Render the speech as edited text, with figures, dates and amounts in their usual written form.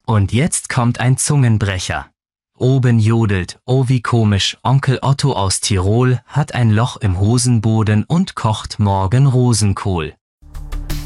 Und jetzt kommt ein Zungenbrecher. Oben jodelt, oh wie komisch, Onkel Otto aus Tirol hat ein Loch im Hosenboden und kocht morgen Rosenkohl.